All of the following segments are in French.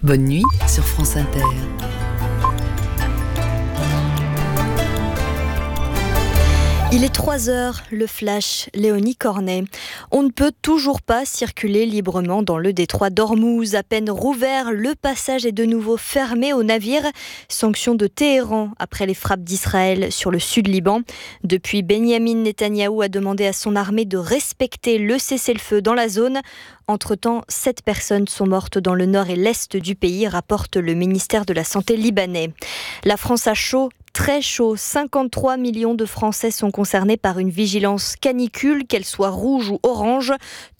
Bonne nuit sur France Inter. Il est 3h, le flash, Léonie Cornet. On ne peut toujours pas circuler librement dans le détroit d'Ormuz. À peine rouvert, le passage est de nouveau fermé aux navires. Sanction de Téhéran après les frappes d'Israël sur le sud Liban. Depuis, Benyamin Netanyahou a demandé à son armée de respecter le cessez-le-feu dans la zone. Entre-temps, 7 personnes sont mortes dans le nord et l'est du pays, rapporte le ministère de la Santé libanais. La France a chaud. Très chaud, 53 millions de Français sont concernés par une vigilance canicule, qu'elle soit rouge ou orange.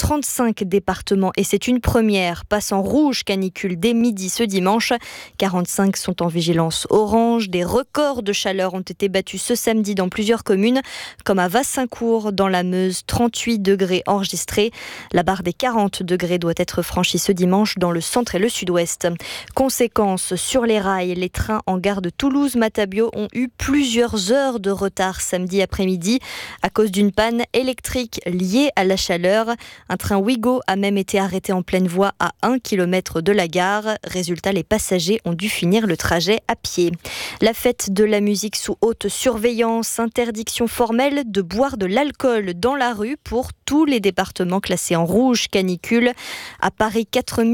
35 départements, et c'est une première, passent en rouge canicule dès midi ce dimanche. 45 sont en vigilance orange. Des records de chaleur ont été battus ce samedi dans plusieurs communes, comme à Wassincourt dans la Meuse, 38 degrés enregistrés. La barre des 40 degrés doit être franchie ce dimanche dans le centre et le sud-ouest. Conséquence sur les rails, les trains en gare de Toulouse-Matabio ont eu plusieurs heures de retard samedi après-midi à cause d'une panne électrique liée à la chaleur. Un train Ouigo a même été arrêté en pleine voie à 1 km de la gare. Résultat, les passagers ont dû finir le trajet à pied. La fête de la musique sous haute surveillance, interdiction formelle de boire de l'alcool dans la rue pour tous les départements classés en rouge canicule. À Paris,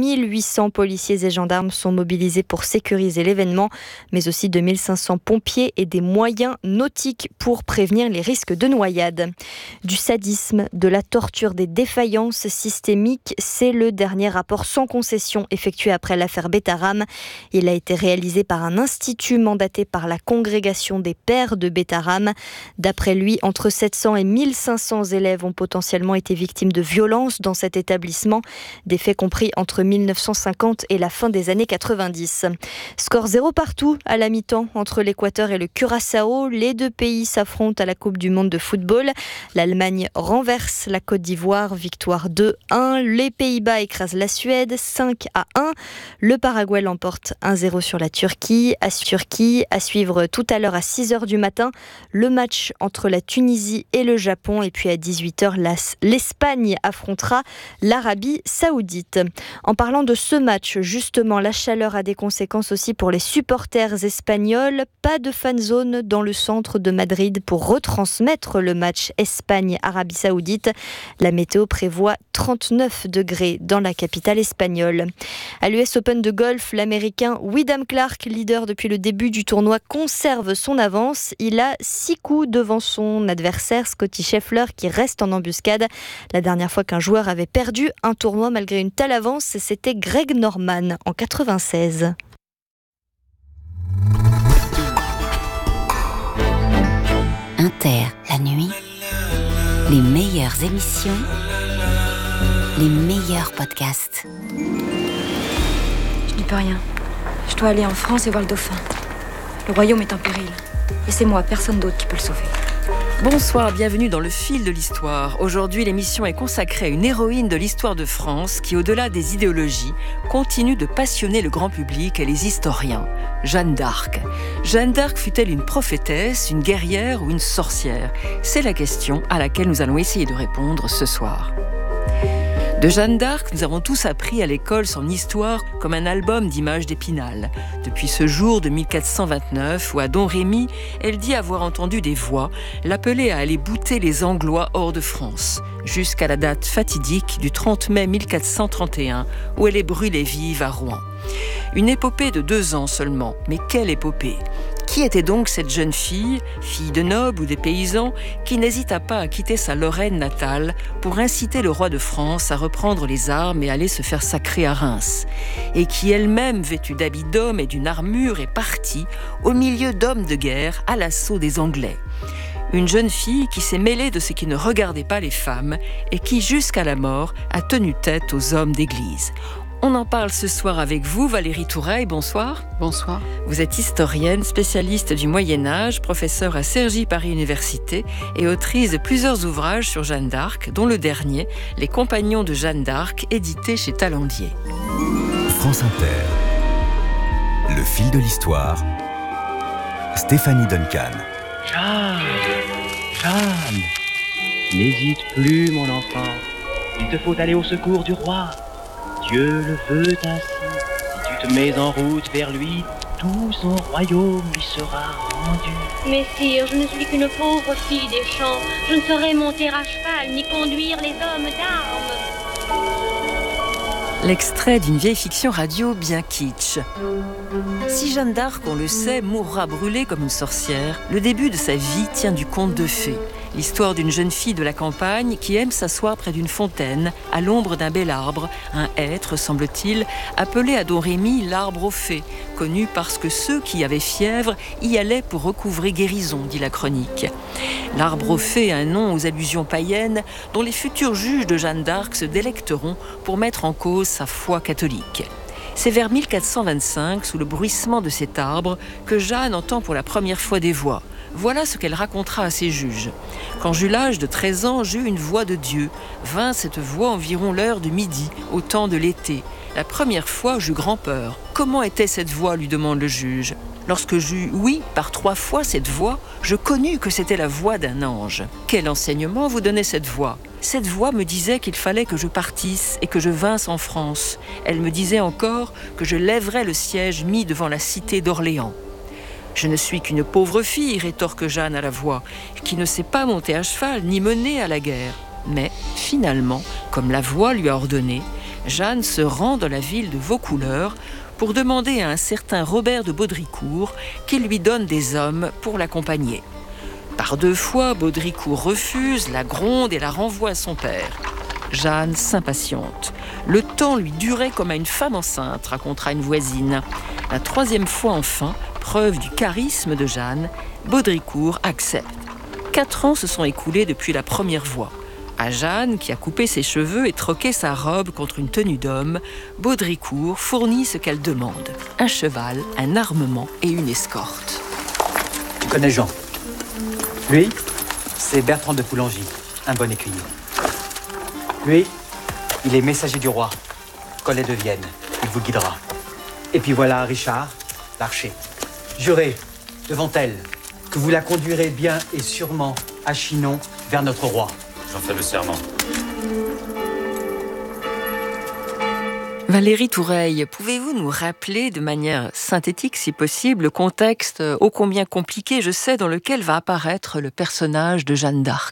4800 policiers et gendarmes sont mobilisés pour sécuriser l'événement, mais aussi 2500 pompiers et des moyens nautiques pour prévenir les risques de noyade. Du sadisme, de la torture, des défaillances systémiques, c'est le dernier rapport sans concession effectué après l'affaire Betaram. Il a été réalisé par un institut mandaté par la Congrégation des Pères de Betaram. D'après lui, entre 700 et 1500 élèves ont potentiellement été victimes de violences dans cet établissement, des faits compris entre 1950 et la fin des années 90. Score 0 partout à la mi-temps entre l'Équateur et le Curaçao. Les deux pays s'affrontent à la Coupe du monde de football. L'Allemagne renverse la Côte d'Ivoire, victoire 2-1. Les Pays-Bas écrasent la Suède 5-1. Le Paraguay l'emporte 1-0 sur la Turquie. À suivre tout à l'heure à 6h du matin, le match entre la Tunisie et le Japon. Et puis à 18h, l'Espagne affrontera l'Arabie Saoudite. En parlant de ce match, justement, la chaleur a des conséquences aussi pour les supporters espagnols. Pas de fan zone dans le centre de Madrid pour retransmettre le match Espagne-Arabie Saoudite. La météo prévoit 39 degrés dans la capitale espagnole. À l'US Open de golf, l'Américain Wyndham Clark, leader depuis le début du tournoi, conserve son avance. Il a 6 coups devant son adversaire Scottie Scheffler qui reste en embuscade. La dernière fois qu'un joueur avait perdu un tournoi malgré une telle avance, c'était Greg Norman en 96. Inter, la nuit, les meilleures émissions, les meilleurs podcasts. Je n'y peux rien. Je dois aller en France et voir le dauphin. Le royaume est en péril. Et c'est moi, personne d'autre qui peut le sauver. Bonsoir, bienvenue dans le fil de l'histoire. Aujourd'hui, l'émission est consacrée à une héroïne de l'histoire de France qui, au-delà des idéologies, continue de passionner le grand public et les historiens. Jeanne d'Arc. Jeanne d'Arc fut-elle une prophétesse, une guerrière ou une sorcière ? C'est la question à laquelle nous allons essayer de répondre ce soir. De Jeanne d'Arc, nous avons tous appris à l'école son histoire comme un album d'images d'Épinal. Depuis ce jour de 1429 où à Don Rémy, elle dit avoir entendu des voix l'appeler à aller bouter les Anglois hors de France, jusqu'à la date fatidique du 30 mai 1431 où elle est brûlée vive à Rouen. Une épopée de 2 ans seulement, mais quelle épopée ! Qui était donc cette jeune fille, fille de nobles ou des paysans, qui n'hésita pas à quitter sa Lorraine natale pour inciter le roi de France à reprendre les armes et aller se faire sacrer à Reims, et qui elle-même, vêtue d'habits d'homme et d'une armure, est partie, au milieu d'hommes de guerre, à l'assaut des Anglais. Une jeune fille qui s'est mêlée de ce qui ne regardait pas les femmes et qui, jusqu'à la mort, a tenu tête aux hommes d'église. On en parle ce soir avec vous, Valérie Toureille, bonsoir. Bonsoir. Vous êtes historienne, spécialiste du Moyen-Âge, professeure à Cergy Paris Université et autrice de plusieurs ouvrages sur Jeanne d'Arc, dont le dernier, Les Compagnons de Jeanne d'Arc, édité chez Talandier. France Inter. Le fil de l'histoire. Stéphanie Duncan. Jeanne, n'hésite plus, mon enfant. Il te faut aller au secours du roi. Dieu le veut ainsi. Si tu te mets en route vers lui, tout son royaume lui sera rendu. Mais sire, je ne suis qu'une pauvre fille des champs. Je ne saurais monter à cheval ni conduire les hommes d'armes. L'extrait d'une vieille fiction radio bien kitsch. Si Jeanne d'Arc, on le sait, mourra brûlée comme une sorcière, le début de sa vie tient du conte de fées. L'histoire d'une jeune fille de la campagne qui aime s'asseoir près d'une fontaine, à l'ombre d'un bel arbre, un hêtre, semble-t-il, appelé à Don Rémy l'arbre aux fées, connu parce que ceux qui avaient fièvre y allaient pour recouvrer guérison, dit la chronique. L'arbre aux fées a un nom aux allusions païennes dont les futurs juges de Jeanne d'Arc se délecteront pour mettre en cause sa foi catholique. C'est vers 1425, sous le bruissement de cet arbre, que Jeanne entend pour la première fois des voix. Voilà ce qu'elle racontera à ses juges. Quand j'eus l'âge de 13 ans, j'eus une voix de Dieu. Vint cette voix environ l'heure de midi, au temps de l'été. La première fois, j'eus grand peur. Comment était cette voix, lui demande le juge. Lorsque j'eus oui par 3 fois cette voix, je connus que c'était la voix d'un ange. Quel enseignement vous donnait cette voix ? Cette voix me disait qu'il fallait que je partisse et que je vinsse en France. Elle me disait encore que je lèverais le siège mis devant la cité d'Orléans. Je ne suis qu'une pauvre fille, rétorque Jeanne à la voix, qui ne sait pas monter à cheval ni mener à la guerre. Mais finalement, comme la voix lui a ordonné, Jeanne se rend dans la ville de Vaucouleurs pour demander à un certain Robert de Baudricourt qu'il lui donne des hommes pour l'accompagner. Par 2 fois, Baudricourt refuse, la gronde et la renvoie à son père. Jeanne s'impatiente. Le temps lui durait comme à une femme enceinte, racontera une voisine. La 3e fois enfin, preuve du charisme de Jeanne, Baudricourt accepte. 4 ans se sont écoulés depuis la première voix. À Jeanne, qui a coupé ses cheveux et troqué sa robe contre une tenue d'homme, Baudricourt fournit ce qu'elle demande. Un cheval, un armement et une escorte. Tu connais Jean ? Lui, c'est Bertrand de Poulengy, un bon écuyer. Lui, il est messager du roi, Collet de Vienne, il vous guidera. Et puis voilà Richard, l'archer. Jurez, devant elle, que vous la conduirez bien et sûrement à Chinon vers notre roi. J'en fais le serment. Valérie Toureille, pouvez-vous nous rappeler de manière synthétique, si possible, le contexte ô combien compliqué, je sais, dans lequel va apparaître le personnage de Jeanne d'Arc ?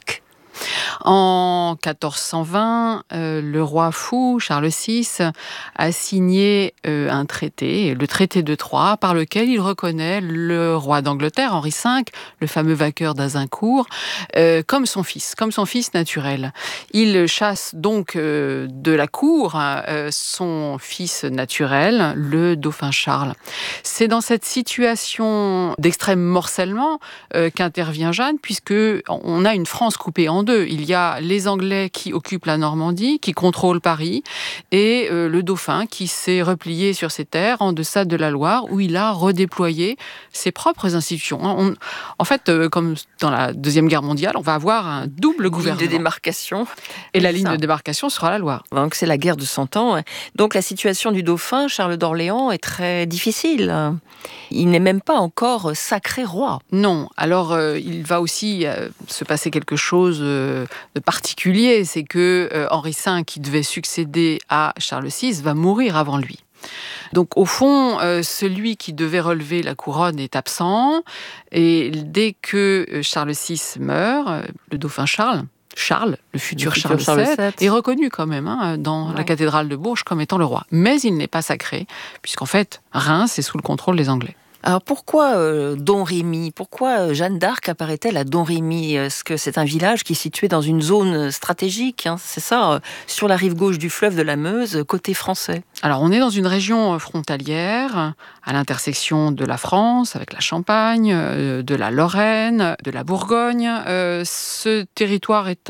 En 1420, le roi fou, Charles VI, a signé un traité, le traité de Troyes, par lequel il reconnaît le roi d'Angleterre, Henri V, le fameux vainqueur d'Azincourt, comme son fils naturel. Il chasse donc de la cour son fils naturel, le dauphin Charles. C'est dans cette situation d'extrême morcellement qu'intervient Jeanne, puisque on a une France coupée en deux. Il y a les Anglais qui occupent la Normandie, qui contrôlent Paris, et le dauphin qui s'est replié sur ses terres en deçà de la Loire, où il a redéployé ses propres institutions. En fait, comme dans la Deuxième Guerre mondiale, on va avoir un double gouvernement. Ligne de démarcation. Et la ligne de démarcation sera la Loire. Donc c'est la guerre de 100 ans. Donc la situation du dauphin, Charles d'Orléans, est très difficile. Il n'est même pas encore sacré roi. Non. Alors, il va aussi se passer quelque chose de particulier. C'est que Henri V, qui devait succéder à Charles VI, va mourir avant lui. Donc, au fond, celui qui devait relever la couronne est absent. Et dès que Charles VI meurt, le dauphin Charles, le futur Charles VII, est reconnu quand même dans la cathédrale de Bourges comme étant le roi. Mais il n'est pas sacré, puisqu'en fait, Reims est sous le contrôle des Anglais. Alors pourquoi Don Rémy ? Pourquoi Jeanne d'Arc apparaît-elle à Don Rémy ? Est-ce que c'est un village qui est situé dans une zone stratégique, c'est ça, sur la rive gauche du fleuve de la Meuse, côté français ? Alors on est dans une région frontalière, à l'intersection de la France, avec la Champagne, de la Lorraine, de la Bourgogne. Ce territoire est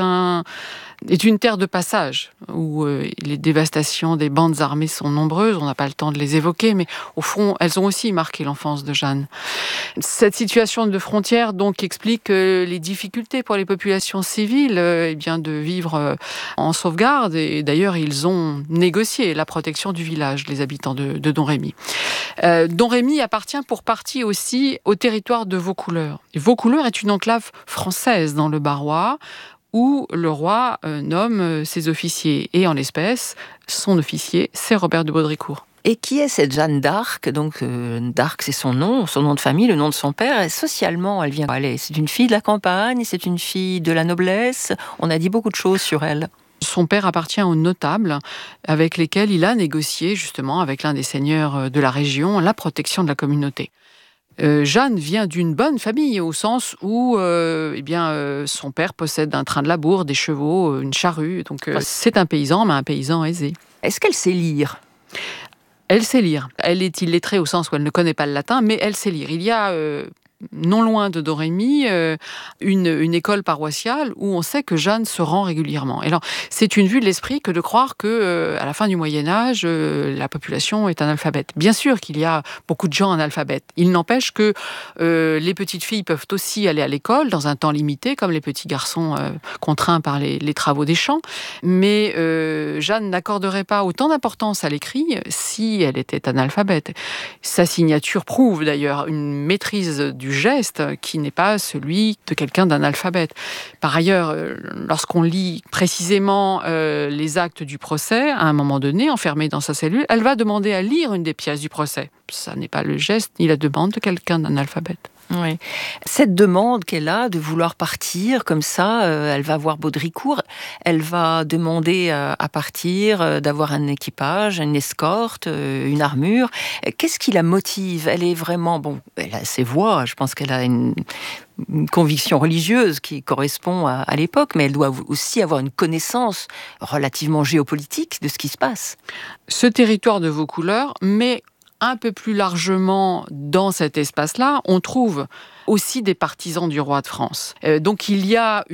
une terre de passage, où les dévastations des bandes armées sont nombreuses. On n'a pas le temps de les évoquer, mais au fond, elles ont aussi marqué l'enfance de Jeanne. Cette situation de frontière donc explique les difficultés pour les populations civiles de vivre en sauvegarde. Et d'ailleurs, ils ont négocié la protection du village, les habitants de Don Rémy. Don Rémy appartient pour partie aussi au territoire de Vaucouleurs. Et Vaucouleurs est une enclave française dans le Barrois, où le roi nomme ses officiers. Et en l'espèce, son officier, c'est Robert de Baudricourt. Et qui est cette Jeanne d'Arc ? Donc, d'Arc, c'est son nom de famille, le nom de son père. Et socialement, elle vient. C'est une fille de la campagne, c'est une fille de la noblesse. On a dit beaucoup de choses sur elle. Son père appartient aux notables avec lesquels il a négocié, justement, avec l'un des seigneurs de la région, la protection de la communauté. Jeanne vient d'une bonne famille, au sens où son père possède un train de labour, des chevaux, une charrue. Donc, c'est un paysan, mais un paysan aisé. Est-ce qu'elle sait lire ? Elle sait lire. Elle est illettrée au sens où elle ne connaît pas le latin, mais elle sait lire. Il y a, non loin de Domremy, une école paroissiale où on sait que Jeanne se rend régulièrement. Et alors, c'est une vue de l'esprit que de croire que, à la fin du Moyen-Âge, la population est analphabète. Bien sûr qu'il y a beaucoup de gens analphabètes. Il n'empêche que les petites filles peuvent aussi aller à l'école dans un temps limité, comme les petits garçons contraints par les travaux des champs. Mais Jeanne n'accorderait pas autant d'importance à l'écrit si elle était analphabète. Sa signature prouve d'ailleurs une maîtrise du geste qui n'est pas celui de quelqu'un d'analphabète. Par ailleurs, lorsqu'on lit précisément les actes du procès, à un moment donné, enfermée dans sa cellule, elle va demander à lire une des pièces du procès. Ça n'est pas le geste ni la demande de quelqu'un d'analphabète. Oui. Cette demande qu'elle a de vouloir partir comme ça, elle va voir Baudricourt, elle va demander à partir, d'avoir un équipage, une escorte, une armure. Qu'est-ce qui la motive ? Elle est vraiment, elle a ses voix, je pense qu'elle a une conviction religieuse qui correspond à l'époque, mais elle doit aussi avoir une connaissance relativement géopolitique de ce qui se passe. Ce territoire de Vaucouleurs, mais un peu plus largement dans cet espace-là, on trouve aussi des partisans du roi de France. Donc il y a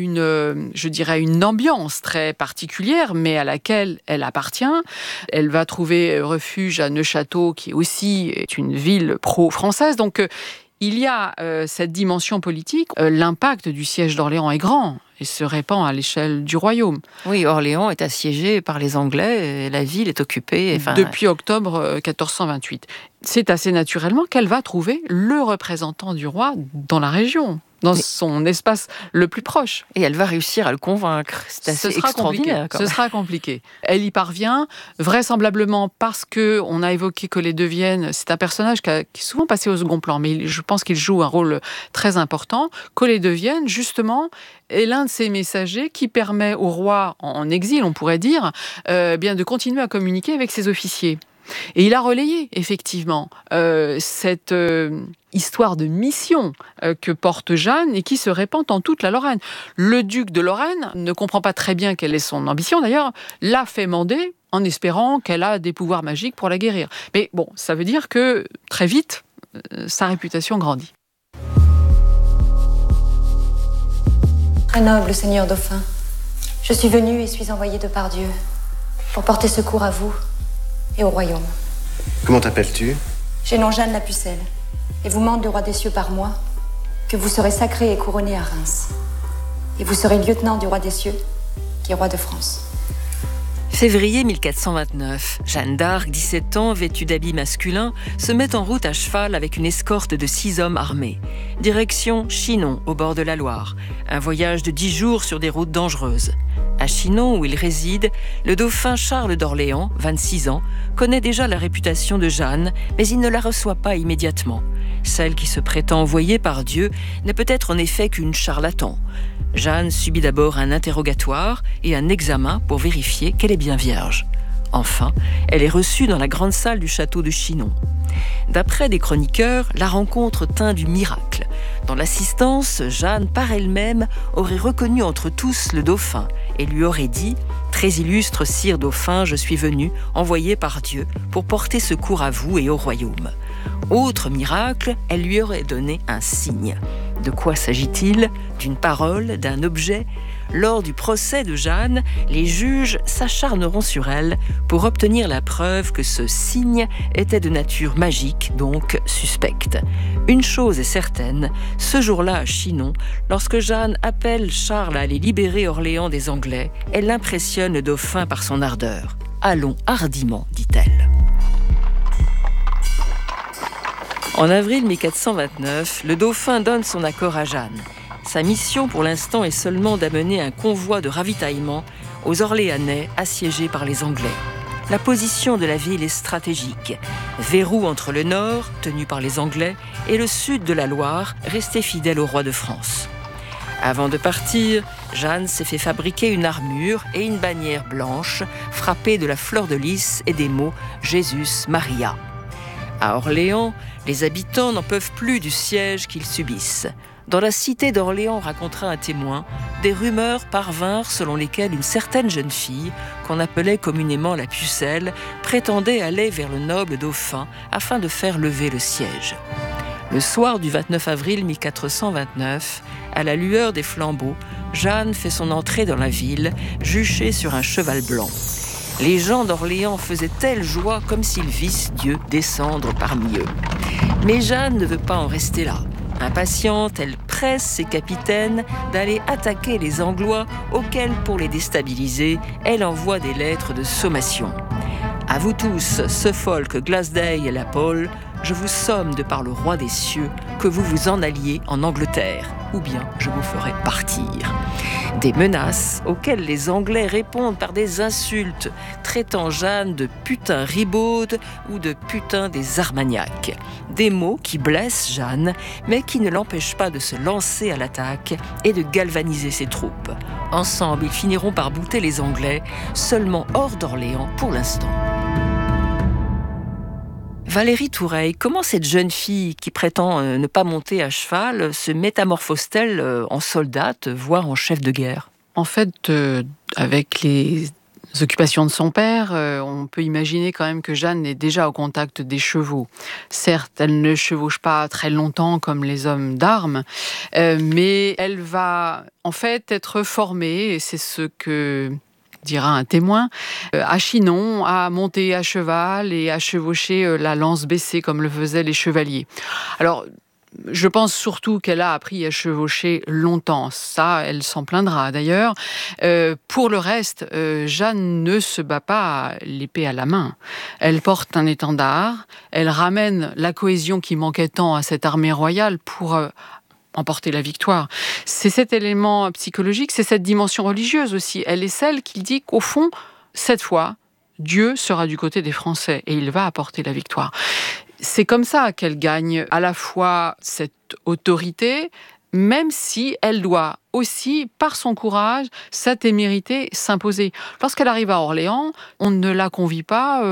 une ambiance très particulière, mais à laquelle elle appartient. Elle va trouver refuge à Neufchâteau, qui aussi est une ville pro-française. Donc il y a cette dimension politique. L'impact du siège d'Orléans est grand et se répand à l'échelle du royaume. Oui, Orléans est assiégée par les Anglais et la ville est occupée. Depuis octobre 1428. C'est assez naturellement qu'elle va trouver le représentant du roi dans la région, dans son espace le plus proche. Et elle va réussir à le convaincre. C'est assez extraordinaire. Ce sera compliqué. Elle y parvient, vraisemblablement parce qu'on a évoqué Collet de Vienne. C'est un personnage qui est souvent passé au second plan, mais je pense qu'il joue un rôle très important. Collet de Vienne, justement, est l'un de ces messagers qui permet au roi, en exil, on pourrait dire, de continuer à communiquer avec ses officiers. Et il a relayé, effectivement, cette histoire de mission que porte Jeanne et qui se répand en toute la Lorraine. Le duc de Lorraine ne comprend pas très bien quelle est son ambition, d'ailleurs, l'a fait mander en espérant qu'elle a des pouvoirs magiques pour la guérir. Mais bon, ça veut dire que, très vite, sa réputation grandit. Très noble Seigneur Dauphin, je suis venue et suis envoyée de par Dieu pour porter secours à vous et au royaume. Comment t'appelles-tu ? J'ai nom Jeanne la Pucelle, et vous mande le roi des cieux par moi que vous serez sacré et couronné à Reims. Et vous serez lieutenant du roi des cieux, qui est roi de France. Février 1429, Jeanne d'Arc, 17 ans, vêtue d'habits masculins, se met en route à cheval avec une escorte de 6 hommes armés. Direction Chinon, au bord de la Loire. Un voyage de 10 jours sur des routes dangereuses. À Chinon, où il réside, le dauphin Charles d'Orléans, 26 ans, connaît déjà la réputation de Jeanne, mais il ne la reçoit pas immédiatement. Celle qui se prétend envoyée par Dieu n'est peut-être en effet qu'une charlatan. Jeanne subit d'abord un interrogatoire et un examen pour vérifier qu'elle est bien vierge. Enfin, elle est reçue dans la grande salle du château de Chinon. D'après des chroniqueurs, la rencontre tint du miracle. Dans l'assistance, Jeanne, par elle-même, aurait reconnu entre tous le dauphin et lui aurait dit « Très illustre sire dauphin, je suis venue, envoyée par Dieu, pour porter secours à vous et au royaume. » Autre miracle, elle lui aurait donné un signe. De quoi s'agit-il ? D'une parole, d'un objet ? Lors du procès de Jeanne, les juges s'acharneront sur elle pour obtenir la preuve que ce signe était de nature magique, donc suspecte. Une chose est certaine, ce jour-là à Chinon, lorsque Jeanne appelle Charles à aller libérer Orléans des Anglais, elle impressionne le dauphin par son ardeur. « Allons hardiment », dit-elle. En avril 1429, le dauphin donne son accord à Jeanne. Sa mission pour l'instant est seulement d'amener un convoi de ravitaillement aux Orléanais assiégés par les Anglais. La position de la ville est stratégique. Verrou entre le nord, tenu par les Anglais, et le sud de la Loire, resté fidèle au roi de France. Avant de partir, Jeanne s'est fait fabriquer une armure et une bannière blanche, frappée de la fleur de lys et des mots « Jésus, Maria ». À Orléans, les habitants n'en peuvent plus du siège qu'ils subissent. Dans la cité d'Orléans, racontera un témoin, des rumeurs parvinrent selon lesquelles une certaine jeune fille, qu'on appelait communément la Pucelle, prétendait aller vers le noble dauphin afin de faire lever le siège. Le soir du 29 avril 1429, à la lueur des flambeaux, Jeanne fait son entrée dans la ville, juchée sur un cheval blanc. Les gens d'Orléans faisaient telle joie comme s'ils vissent Dieu descendre parmi eux. Mais Jeanne ne veut pas en rester là. Impatiente, elle presse ses capitaines d'aller attaquer les Anglois auxquels, pour les déstabiliser, elle envoie des lettres de sommation. À vous tous, Suffolk, Glasdale et la Pole, je vous somme de par le roi des cieux que vous vous en alliez en Angleterre, ou bien je vous ferai partir. Des menaces auxquelles les Anglais répondent par des insultes, traitant Jeanne de putain ribaude ou de putain des Armagnacs. Des mots qui blessent Jeanne, mais qui ne l'empêchent pas de se lancer à l'attaque et de galvaniser ses troupes. Ensemble, ils finiront par bouter les Anglais, seulement hors d'Orléans pour l'instant. Valérie Toureille, comment cette jeune fille qui prétend ne pas monter à cheval se métamorphose-t-elle en soldate, voire en chef de guerre ? En fait, avec les occupations de son père, on peut imaginer quand même que Jeanne est déjà au contact des chevaux. Certes, elle ne chevauche pas très longtemps comme les hommes d'armes, mais elle va en fait être formée, et c'est ce que dira un témoin, à Chinon, à monter à cheval et à chevaucher la lance baissée comme le faisaient les chevaliers. Alors, je pense surtout qu'elle a appris à chevaucher longtemps. Ça, elle s'en plaindra d'ailleurs. Pour le reste, Jeanne ne se bat pas l'épée à la main. Elle porte un étendard, elle ramène la cohésion qui manquait tant à cette armée royale pour emporter la victoire. C'est cet élément psychologique, c'est cette dimension religieuse aussi. Elle est celle qui dit qu'au fond, cette fois, Dieu sera du côté des Français et il va apporter la victoire. C'est comme ça qu'elle gagne à la fois cette autorité, même si elle doit aussi, par son courage, sa témérité, s'imposer. Lorsqu'elle arrive à Orléans, on ne la convie pas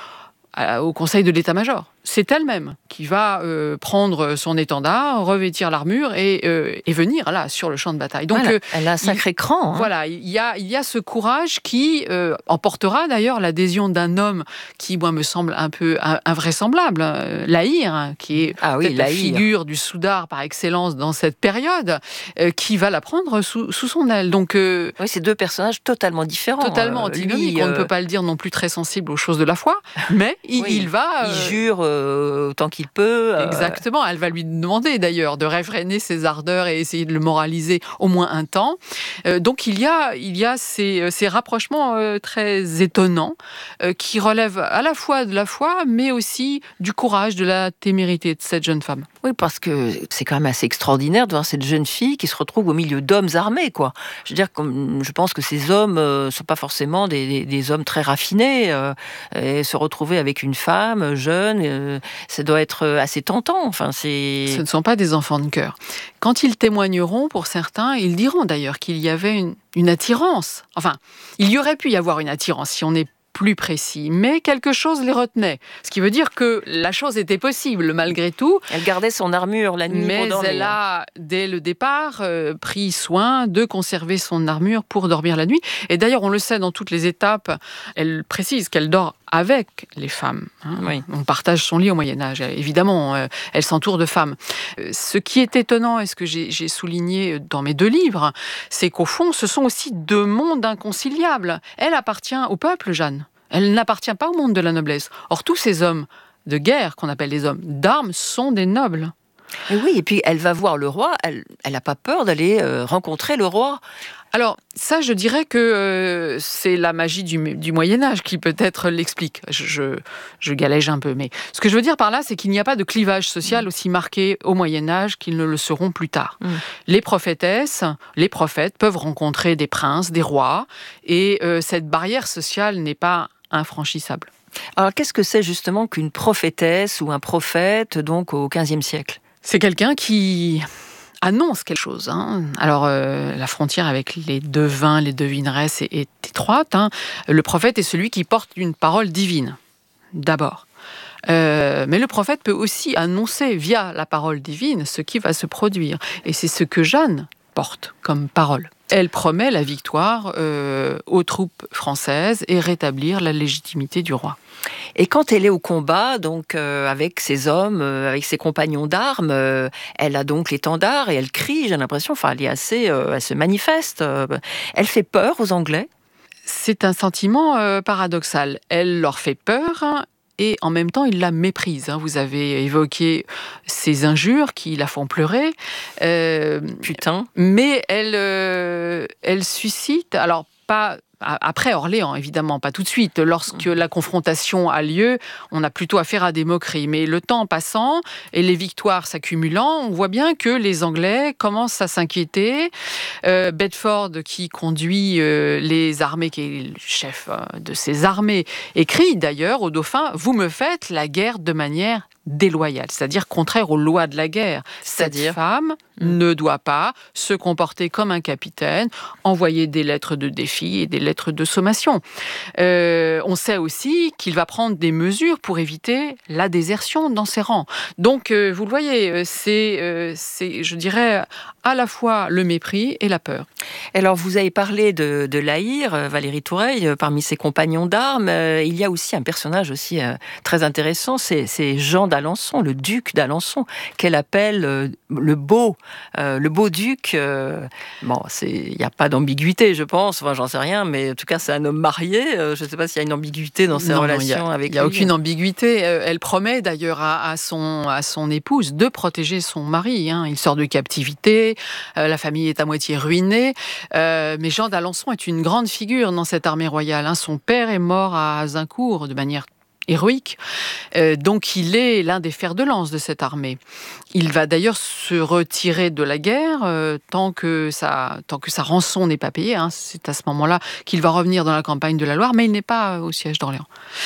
au conseil de l'état-major. C'est elle-même qui va prendre son étendard, revêtir l'armure et venir là sur le champ de bataille. Donc, voilà, elle a un sacré cran. Hein. Voilà, il y a ce courage qui emportera d'ailleurs l'adhésion d'un homme qui, moi, me semble un peu invraisemblable, La Hire, qui est la figure du soudard par excellence dans cette période, qui va la prendre sous son aile. Donc, oui, c'est deux personnages totalement différents. Totalement antinomiques. On ne peut pas le dire non plus très sensible aux choses de la foi, mais il va... Il jure autant qu'il peut. Exactement, elle va lui demander d'ailleurs de réfréner ses ardeurs et essayer de le moraliser au moins un temps. Donc il y a ces rapprochements très étonnants qui relèvent à la fois de la foi, mais aussi du courage, de la témérité de cette jeune femme. Oui, parce que c'est quand même assez extraordinaire de voir cette jeune fille qui se retrouve au milieu d'hommes armés, quoi. Je veux dire, je pense que ces hommes ne sont pas forcément des hommes très raffinés. Et se retrouver avec une femme jeune, ça doit être assez tentant. Enfin, Ce ne sont pas des enfants de cœur. Quand ils témoigneront, pour certains, ils diront d'ailleurs qu'il y avait une attirance. Enfin, il y aurait pu y avoir une attirance si on est plus précis, mais quelque chose les retenait. Ce qui veut dire que la chose était possible malgré tout. Elle gardait son armure la nuit pour dormir. Mais elle a, dès le départ, pris soin de conserver son armure pour dormir la nuit. Et d'ailleurs, on le sait dans toutes les étapes, elle précise qu'elle dort avec les femmes. Oui. On partage son lit au Moyen-Âge. Évidemment, elle s'entoure de femmes. Ce qui est étonnant, et ce que j'ai souligné dans mes deux livres, c'est qu'au fond, ce sont aussi deux mondes inconciliables. Elle appartient au peuple, Jeanne. Elle n'appartient pas au monde de la noblesse. Or, tous ces hommes de guerre, qu'on appelle les hommes d'armes, sont des nobles. Et oui, et puis elle va voir le roi, elle n'a pas peur d'aller rencontrer le roi. Alors, ça, je dirais que c'est la magie du Moyen-Âge qui peut-être l'explique. Je galège un peu, mais ce que je veux dire par là, c'est qu'il n'y a pas de clivage social aussi marqué au Moyen-Âge qu'ils ne le seront plus tard. Les prophétesses, les prophètes peuvent rencontrer des princes, des rois, et cette barrière sociale n'est pas infranchissable. Alors, qu'est-ce que c'est justement qu'une prophétesse ou un prophète, donc au XVe siècle ? C'est quelqu'un qui annonce quelque chose. Alors, la frontière avec les devins, les devineresses est étroite. Le prophète est celui qui porte une parole divine, d'abord. Mais le prophète peut aussi annoncer via la parole divine ce qui va se produire. Et c'est ce que Jeanne porte comme parole. Elle promet la victoire aux troupes françaises et rétablir la légitimité du roi. Et quand elle est au combat, donc avec ses hommes, avec ses compagnons d'armes, elle a donc l'étendard et elle crie, j'ai l'impression, elle est assez, elle se manifeste. Elle fait peur aux Anglais. C'est un sentiment paradoxal. Elle leur fait peur. Et en même temps, il la méprise. Vous avez évoqué ces injures qui la font pleurer. Putain. Mais elle suscite, alors pas après Orléans, évidemment, pas tout de suite. Lorsque la confrontation a lieu, on a plutôt affaire à des moqueries. Mais le temps passant et les victoires s'accumulant, on voit bien que les Anglais commencent à s'inquiéter. Bedford, qui conduit les armées, qui est le chef de ces armées, écrit d'ailleurs au dauphin « Vous me faites la guerre de manière déloyale », c'est-à-dire contraire aux lois de la guerre. Cette femme ne doit pas se comporter comme un capitaine, envoyer des lettres de défi et des lettres de sommation. On sait aussi qu'il va prendre des mesures pour éviter la désertion dans ses rangs. Donc, vous le voyez, c'est, je dirais, à la fois le mépris et la peur. Alors, vous avez parlé de La Hire, Valérie Toureille, parmi ses compagnons d'armes. Il y a aussi un personnage aussi très intéressant, c'est Jean d'Alençon, le duc d'Alençon, qu'elle appelle le beau duc. Il n'y a pas d'ambiguïté, je pense, j'en sais rien, mais en tout cas, c'est un homme marié. Je ne sais pas s'il y a une ambiguïté dans ses relations avec lui. Il n'y a aucune ambiguïté. Elle promet d'ailleurs à son épouse de protéger son mari. Il sort de captivité, la famille est à moitié ruinée, mais Jean d'Alençon est une grande figure dans cette armée royale. Son père est mort à Azincourt de manière héroïque, donc il est l'un des fers de lance de cette armée. Il va d'ailleurs se retirer de la guerre tant que sa rançon n'est pas payée. C'est à ce moment-là qu'il va revenir dans la campagne de la Loire, mais il n'est pas au siège d'Orléans.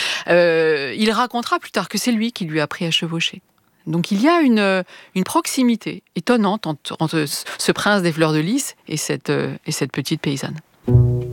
Il racontera plus tard que c'est lui qui lui a appris à chevaucher. Donc il y a une proximité étonnante entre ce prince des fleurs de lys et cette petite paysanne.